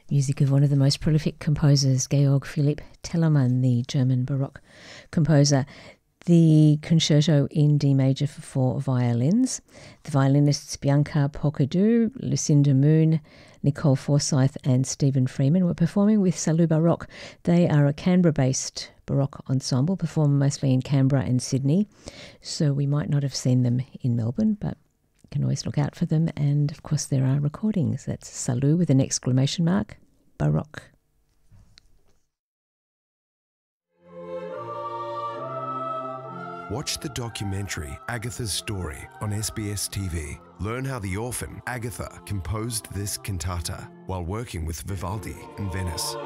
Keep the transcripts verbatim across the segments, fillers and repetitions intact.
Music of one of the most prolific composers, Georg Philipp Telemann, the German Baroque composer. The Concerto in D major for four violins. The violinists Bianca Poccadou, Lucinda Moon, Nicole Forsyth and Stephen Freeman were performing with Salut Baroque. They are a Canberra-based Baroque ensemble, perform mostly in Canberra and Sydney, so we might not have seen them in Melbourne, but you can always look out for them. And of course there are recordings. That's Salut with an exclamation mark, Baroque. Watch the documentary Agatha's Story on S B S T V. Learn how the orphan Agatha composed this cantata while working with Vivaldi in Venice.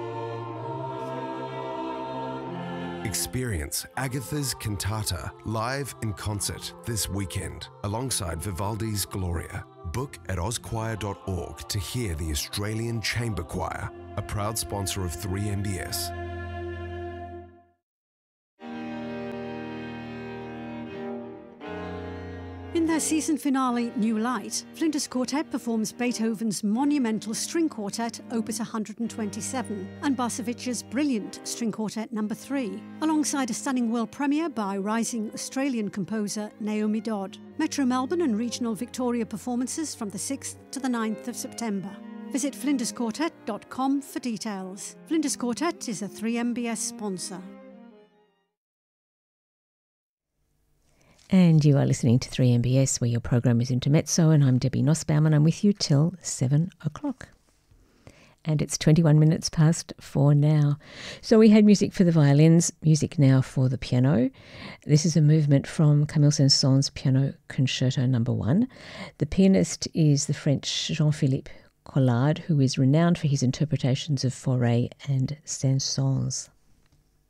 Experience Agatha's Cantata live in concert this weekend alongside Vivaldi's Gloria. Book at oz choir dot org to hear the Australian Chamber Choir, a proud sponsor of three M B S. In their season finale, New Light, Flinders Quartet performs Beethoven's monumental string quartet, Opus one hundred twenty-seven, and Barsevich's brilliant string quartet number three, alongside a stunning world premiere by rising Australian composer Naomi Dodd. Metro Melbourne and regional Victoria performances from the sixth to the ninth of September. Visit flinders quartet dot com for details. Flinders Quartet is a three M B S sponsor. And you are listening to three M B S, where your program is Intermezzo, and I'm Debbie Nussbaum, and I'm with you till seven o'clock. And it's twenty-one minutes past four now. So we had music for the violins, music now for the piano. This is a movement from Camille Saint-Saëns' Piano Concerto number one. The pianist is the French Jean-Philippe Collard, who is renowned for his interpretations of Fauré and Saint-Saëns.